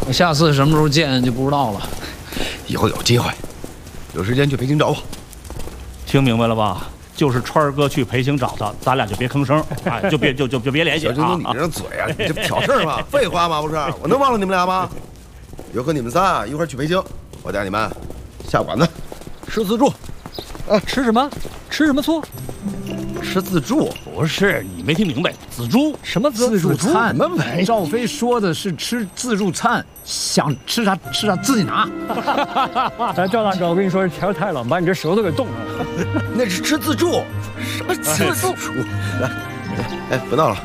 下次什么时候见就不知道了。 以后有机会，有时间去北京找我。 听明白了吧？就是川儿哥去北京找他，咱俩就别吭声，哎，就别联系小京东，你这嘴啊，你这挑事儿吗？废话吗？不是，我能忘了你们俩吗？以后和你们仨一块儿去北京，我带你们下馆子，吃自助。 吃什么？吃什么醋？ 吃自助？ 不是，你没听明白，自助什么自助餐？ 什么玩意？ 赵飞说的是吃自助餐，想吃啥吃啥，自己拿。 咱赵大哥，我跟你说，天太冷，把你这舌头给冻上了。 那是吃自助，什么自助？来，哎，别闹了，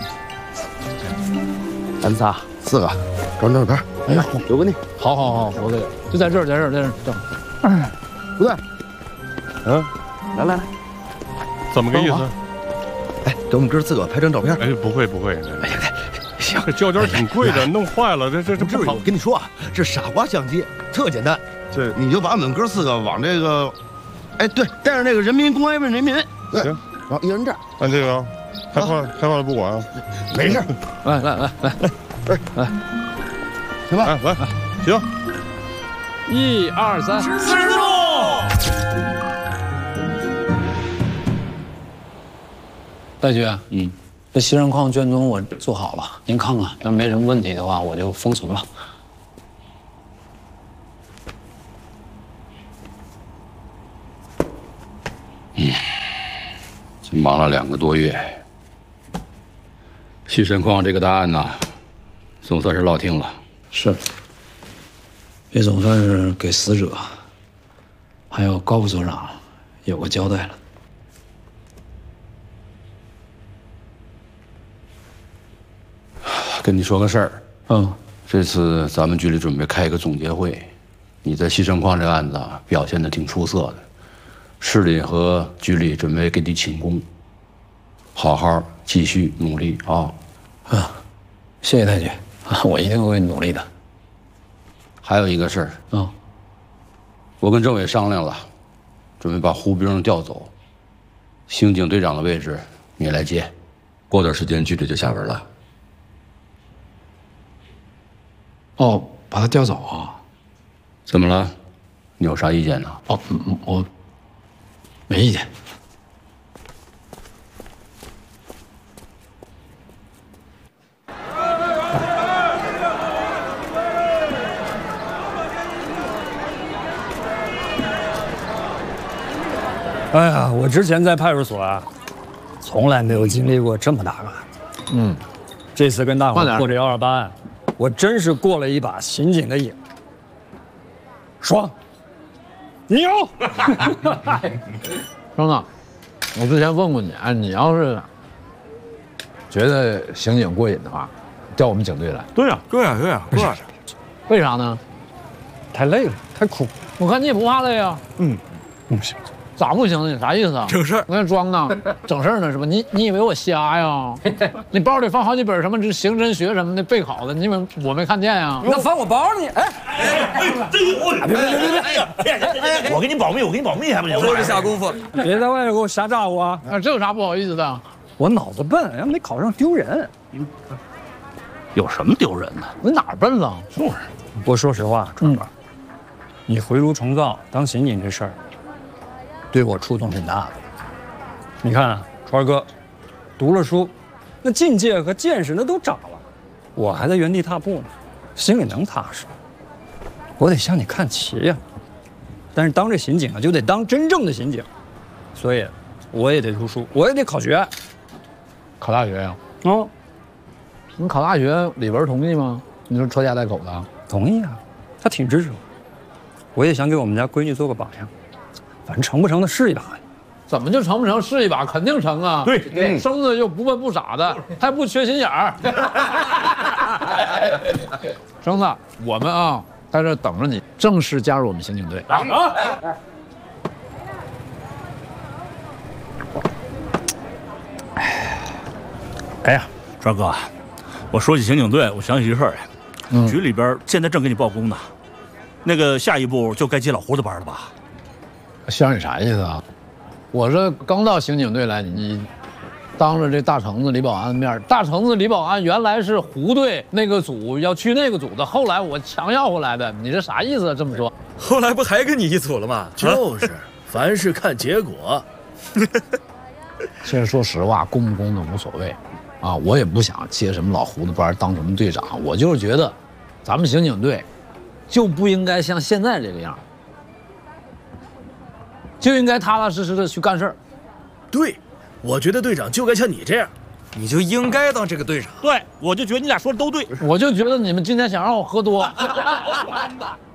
咱仨4个，照照片。哎呀，留给你。 好，我给，就在这儿，在这儿。 不对，来， 怎么个意思？ 哎，给我们哥4个拍张照片。 哎，不会。 哎呀，行， 这胶卷挺贵的，弄坏了，这不好。 我跟你说啊，这傻瓜相机特简单，这你就把我们哥4个往这个，哎，对，带上那个人民公安问人民。 行， 然后一人这儿。 按这个啊，害怕了不管啊。 没事。 来， 行吧？ 来，行。 1、2、3， 自助。 大局，这西山矿卷宗我做好了，您看看，要没什么问题的话，我就封存了。 忙了2个多月，西山矿这个大案呐，总算是落定了。 是，也总算是给死者还有高副所长有个交代了。 跟你说个事儿，这次咱们局里准备开一个总结会，你在西山矿这案子表现得挺出色的，市里和局里准备给你请功，好好继续努力啊！ 谢谢大局，我一定会努力的。 还有一个事儿，我跟政委商量了，准备把胡兵调走，刑警队长的位置你来接。 过段时间局里就下文了。 哦，把他调走啊？ 怎么了？你有啥意见呢？ 我没意见。 哎呀，我之前在派出所啊，从来没有经历过这么大个案。这次跟大伙破这128案，我真是过了一把刑警的瘾。爽，牛！ 张子，我之前问过你，你要是觉得刑警过瘾的话，调我们警队来。 对呀， 为啥呢？ 太累了，太苦。 我看你也不怕累啊。 不行。 咋不行呢？啥意思啊？ 整事儿， 我跟你装呢，整事儿呢是吧？你以为我瞎呀？你包里放好几本什么这刑侦学什么的备考的，你们我没看见呀？ 那翻我包你？哎， 别！我给你保密，还不行？ 我这下功夫，别在外面给我瞎咋呼啊！ 这有啥不好意思的？ 我脑子笨，要没考上丢人。 有什么丢人的？ 我哪儿笨了？ 不过说实话，川哥，你回炉重造当刑警这事儿，对我触动挺大的。你看啊，川哥，读了书，那境界和见识那都长了，我还在原地踏步呢，心里能踏实。我得向你看齐呀。但是当这刑警啊，就得当真正的刑警，所以我也得读书，我也得考学， 考大学呀？你考大学，李文同意吗？你说拖家带口的？ 同意啊，他挺支持我。我也想给我们家闺女做个榜样，反正成不成的试一把。 怎么就成不成？试一把，肯定成啊！ 对， 生的又不笨不傻的，还不缺心眼儿。生子，我们啊，在这等着你正式加入我们刑警队。 哎呀，川哥，我说起刑警队，我想起一事儿来。局里边现在正给你报功呢，那个下一步就该接老胡子班了吧？ 乡里啥意思啊？我这刚到刑警队来， 当着这大橙子李保安的面，大橙子李保安原来是胡队那个组要去那个组的，后来我强要回来的，你这啥意思啊？这么说， 后来不还跟你一组了吗？就是，凡事看结果。 其实说实话，公不公的无所谓，啊，我也不想接什么老胡子班当什么队长，我就是觉得，咱们刑警队，就不应该像现在这个样，就应该踏踏实实的去干事儿。 对，我觉得队长就该像你这样，你就应该当这个队长。 对，我就觉得你俩说的都对。 我就觉得你们今天想让我喝多。